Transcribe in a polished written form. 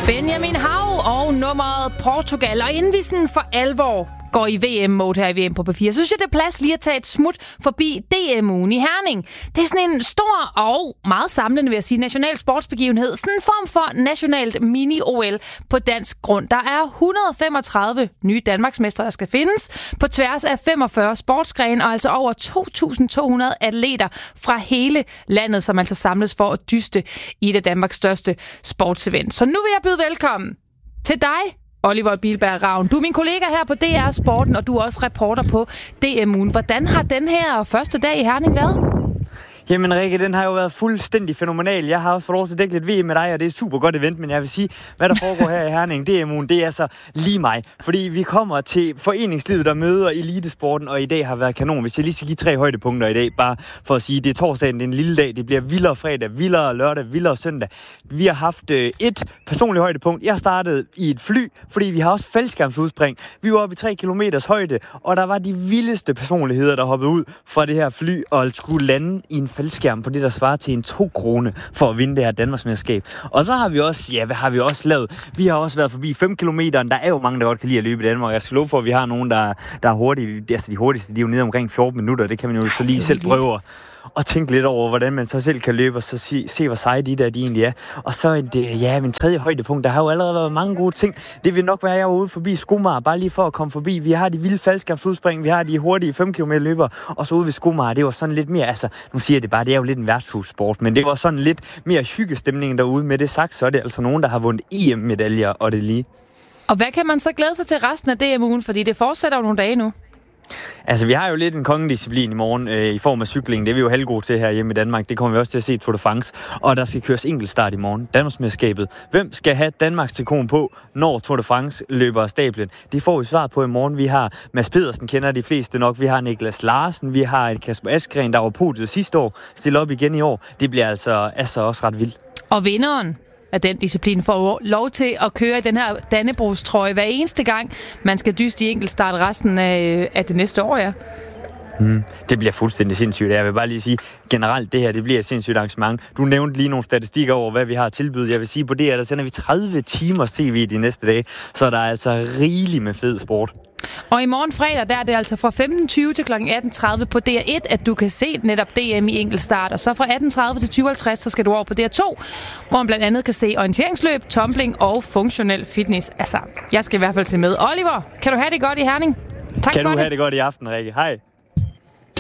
Benjamin Hav og nummeret Portugal. Og inden vi sådan for alvor går i VM-mode her i VM på P4, så synes jeg, det er plads lige at tage et smut forbi DM-ugen i Herning. Det er sådan en stor og meget samlende, vil jeg sige, national sportsbegivenhed. Sådan en form for nationalt mini-OL på dansk grund. Der er 135 nye danmarksmestre, der skal findes på tværs af 45 sportsgrene, og altså over 2.200 atleter fra hele landet, som altså samles for at dyste i det Danmarks største sportsevent. Så nu vil jeg byde velkommen til dig, Oliver Bilberg Ravn. Du er min kollega her på DR Sporten, og du er også reporter på DM-ugen. Hvordan har den her første dag i Herning været? Jamen Rikke, den har jo været fuldstændig fænomenal. Jeg har også fået lov til at dække lidt VM med dig, og det er et super godt event, men jeg vil sige, hvad der foregår her i Herning, DM-ugen, det er altså lige mig. Fordi vi kommer til foreningslivet, der møder elitesporten, og i dag har været kanon. Hvis jeg lige skal give 3 højdepunkter i dag, bare for at sige, det er torsdagen, det er en lille dag, det bliver vildere fredag, vildere lørdag, vildere søndag. Vi har haft et personligt højdepunkt. Jeg startede i et fly, fordi vi har også faldskærmsudspring. Vi var oppe i 3 kilometers højde, og der var de vildeste personligheder, der hoppede ud fra det her fly og skulle lande i en faldskærm på det, der svarer til en 2 krone for at vinde det her Danmarksmesterskab. Og så har vi også, hvad har vi også lavet? Vi har også været forbi 5 kilometer. Der er jo mange, der godt kan lide at løbe i Danmark. Jeg skal love for, at vi har nogen, der er hurtige. Altså de hurtigste, de er jo nede omkring 14 minutter. Det kan man jo så lige selv prøve og tænke lidt over, hvordan man så selv kan løbe, og så se hvor seje de egentlig er. Og så min tredje højdepunkt, der har jo allerede været mange gode ting. Det vil nok være, at jeg var ude forbi Skomager, bare lige for at komme forbi. Vi har de vilde faldskærmsudspring, vi har de hurtige 5 km løbere, og så ude ved Skomager, det var sådan lidt mere, altså, nu siger jeg det bare, det er jo lidt en værtshussport, men det var sådan lidt mere hyggestemning derude. Med det sagt, så er det altså nogen, der har vundet EM-medaljer, og det lige. Og hvad kan man så glæde sig til resten af DM-ugen, fordi det fortsætter jo nogle dage nu? Altså, vi har jo lidt en kongedisciplin i morgen i form af cykling. Det er vi jo halvgode til her hjemme i Danmark. Det kommer vi også til at se i Tour de France. Og der skal køres enkeltstart i morgen. Danmarksmesterskabet. Hvem skal have Danmarks trikot på, når Tour de France løber af stablen? Det får vi svar på i morgen. Vi har Mads Pedersen, kender de fleste nok. Vi har Niklas Larsen. Vi har Kasper Askren, der var podiet sidste år. Stiller op igen i år. Det bliver altså også ret vildt. Og vinderen af den disciplin får lov til at køre i den her Dannebrogstrøje hver eneste gang, man skal dyste i enkeltstart resten af det næste år, ja. Det bliver fuldstændig sindssygt. Jeg vil bare lige sige, generelt det her, det bliver et sindssygt arrangement. Du nævnte lige nogle statistikker over, hvad vi har tilbydet. Jeg vil sige, på det her, der sender vi 30 timer CV de næste dage, så der er altså rigeligt med fed sport. Og i morgen fredag, der er det altså fra 15.20 til kl. 18.30 på DR1, at du kan se netop DM i enkeltstart. Og så fra 18.30 til 20.50, så skal du over på DR2, hvor man blandt andet kan se orienteringsløb, tumbling og funktionel fitness. Altså, jeg skal i hvert fald se med. Oliver, kan du have det godt i Herning? Tak for det. Kan du have det godt i aften, Rikke. Hej.